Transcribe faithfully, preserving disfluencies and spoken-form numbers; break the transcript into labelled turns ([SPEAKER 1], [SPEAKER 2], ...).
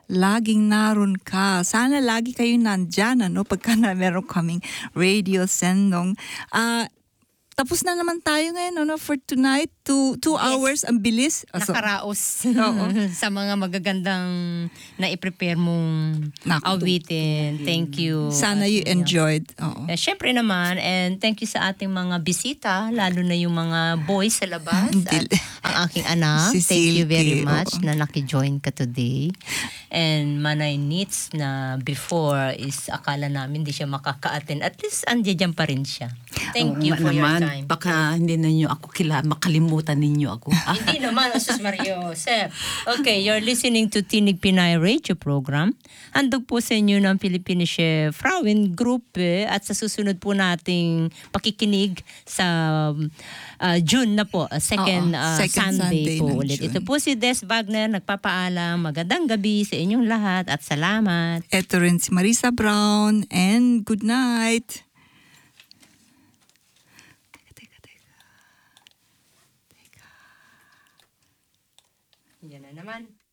[SPEAKER 1] laging naroon ka. Sana lagi kayo nandyan, ano, pagka na meron kaming radio sendong. Ah, tapos na naman tayo ngayon, ano, for tonight. Two, two
[SPEAKER 2] Yes.
[SPEAKER 1] hours, ang bilis. Ah, so-
[SPEAKER 2] Nakaraos
[SPEAKER 1] Oo.
[SPEAKER 2] sa mga magagandang na i-prepare mong
[SPEAKER 1] Naku,
[SPEAKER 2] awitin. Thank you.
[SPEAKER 1] Sana
[SPEAKER 2] At
[SPEAKER 1] you
[SPEAKER 2] yun.
[SPEAKER 1] enjoyed. Oo.
[SPEAKER 2] Eh, syempre naman, and thank you sa ating mga bisita, lalo na yung mga boys sa labas at
[SPEAKER 1] Dil-
[SPEAKER 2] ang aking anak.
[SPEAKER 1] Si
[SPEAKER 2] Thank you very
[SPEAKER 1] Silky,
[SPEAKER 2] much
[SPEAKER 1] oo.
[SPEAKER 2] na naki-join ka today. And Manay Needs na before is akala namin di siya makaka-attend. At least andiyan pa rin siya. Thank
[SPEAKER 3] Oo
[SPEAKER 2] you
[SPEAKER 3] nga
[SPEAKER 2] for your
[SPEAKER 3] naman.
[SPEAKER 2] time.
[SPEAKER 3] Baka hindi ninyo ako kila, makalimutan ninyo ako. Ah,
[SPEAKER 2] Hindi naman, Asus Mario. Sir. Okay, you're listening to Tinig Pinay Radio Program. Handog po sa inyo ng Philippinische Frauen Gruppe at sa susunod po nating pakikinig sa uh, June na po, uh, second,
[SPEAKER 1] Oo,
[SPEAKER 2] uh,
[SPEAKER 1] second Sunday
[SPEAKER 2] Sunday, po
[SPEAKER 1] ng
[SPEAKER 2] ulit.
[SPEAKER 1] June.
[SPEAKER 2] Ito po si Des Wagner, nagpapaalam. Magandang gabi sa inyong lahat at salamat.
[SPEAKER 1] Ito rin si Marisa Brown, and good night. Teka, teka, teka.
[SPEAKER 2] Yan na naman.